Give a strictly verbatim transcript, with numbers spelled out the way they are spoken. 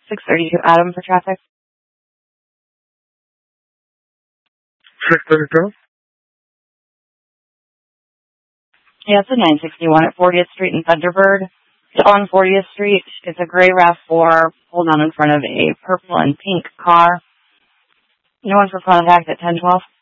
six thirty-two Adam for traffic. six thirty-two? Yeah, it's a nine sixty-one at fortieth Street in Thunderbird. It's on fortieth Street. It's a gray RAV four pulled down in front of a purple and pink car. No one for contact at ten twelve.